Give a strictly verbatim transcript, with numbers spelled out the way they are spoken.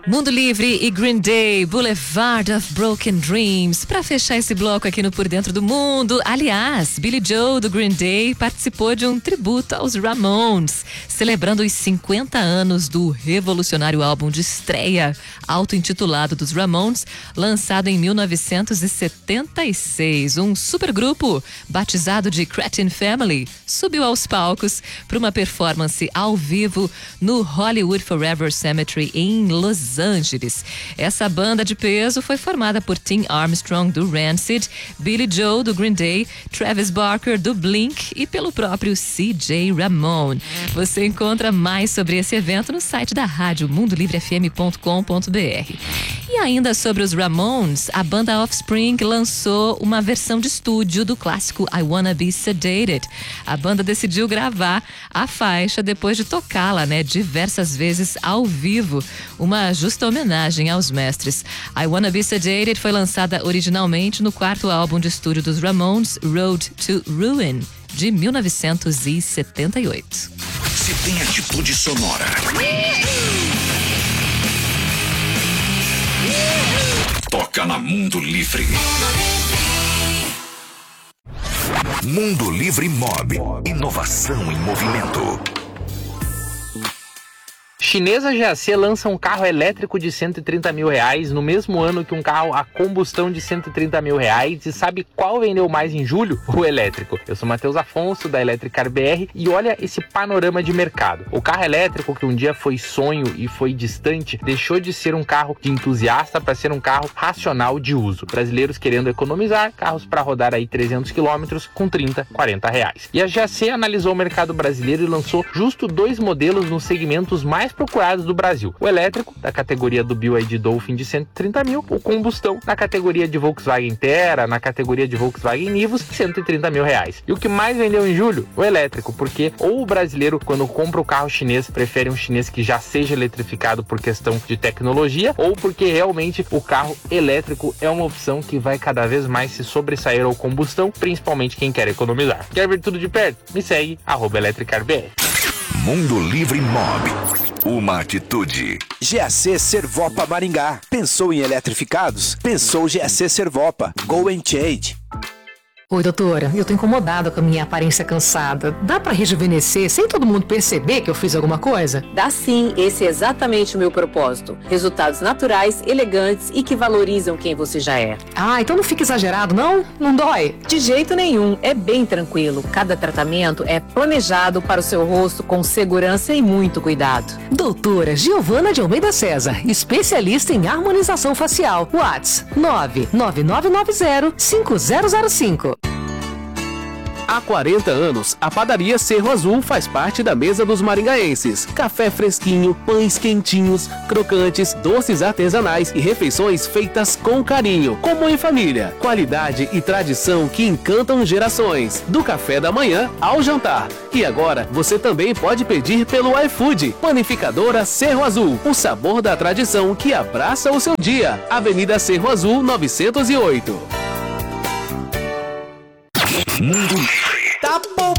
Mundo Livre e Green Day, Boulevard of Broken Dreams. Para fechar esse bloco aqui no Por Dentro do Mundo, aliás, Billy Joe do Green Day participou de um tributo aos Ramones, celebrando os cinquenta anos do revolucionário álbum de estreia, auto-intitulado dos Ramones, lançado em mil novecentos e setenta e seis. Um supergrupo, batizado de Cretin Family, subiu aos palcos para uma performance ao vivo no Hollywood Forever Cemetery em Los Angeles. Essa banda de peso foi formada por Tim Armstrong do Rancid, Billy Joe do Green Day, Travis Barker do Blink e pelo próprio C J Ramone. Você encontra mais sobre esse evento no site da rádio mundo livre f m ponto com ponto b r. E ainda sobre os Ramones, a banda Offspring lançou uma versão de estúdio do clássico I Wanna Be Sedated. A banda decidiu gravar a faixa depois de tocá-la, né, diversas vezes ao vivo, uma justa homenagem aos mestres. I Wanna Be Sedated foi lançada originalmente no quarto álbum de estúdio dos Ramones, Road to Ruin, de mil novecentos e setenta e oito. Se tem atitude sonora, toca na Mundo Livre. Mundo Livre Mob. Inovação em movimento. Chinesa G A C lança um carro elétrico de cento e trinta mil reais no mesmo ano que um carro a combustão de cento e trinta mil reais. E sabe qual vendeu mais em julho? O elétrico. Eu sou Matheus Afonso, da Electricar B R, e olha esse panorama de mercado. O carro elétrico, que um dia foi sonho e foi distante, deixou de ser um carro de entusiasta para ser um carro racional de uso. Brasileiros querendo economizar, carros para rodar aí trezentos quilômetros com trinta, quarenta reais. E a G A C analisou o mercado brasileiro e lançou justo dois modelos nos segmentos mais procurados do Brasil. O elétrico, da categoria do B Y D Dolphin de cento e trinta mil, o combustão, na categoria de Volkswagen Terra, na categoria de Volkswagen Nivus, cento e trinta mil reais. E o que mais vendeu em julho? O elétrico, porque ou o brasileiro, quando compra o carro chinês, prefere um chinês que já seja eletrificado por questão de tecnologia, ou porque realmente o carro elétrico é uma opção que vai cada vez mais se sobressair ao combustão, principalmente quem quer economizar. Quer ver tudo de perto? Me segue, arroba Electricar B R. Mundo Livre Mob. Uma atitude. G A C Servopa Maringá. Pensou em eletrificados? Pensou G A C Servopa. Go and change. Oi, doutora, eu tô incomodada com a minha aparência cansada. Dá pra rejuvenescer sem todo mundo perceber que eu fiz alguma coisa? Dá sim, esse é exatamente o meu propósito. Resultados naturais, elegantes e que valorizam quem você já é. Ah, então não fica exagerado, não? Não dói? De jeito nenhum, é bem tranquilo. Cada tratamento é planejado para o seu rosto com segurança e muito cuidado. Doutora Giovana de Almeida César, especialista em harmonização facial. WhatsApp nove nove nove nove zero cinco zero zero cinco. Há quarenta anos, a padaria Cerro Azul faz parte da mesa dos maringaenses. Café fresquinho, pães quentinhos, crocantes, doces artesanais e refeições feitas com carinho, como em família. Qualidade e tradição que encantam gerações, do café da manhã ao jantar. E agora, você também pode pedir pelo iFood. Panificadora Cerro Azul, o sabor da tradição que abraça o seu dia. Avenida Cerro Azul novecentos e oito. Mundo Livre. Tá bom.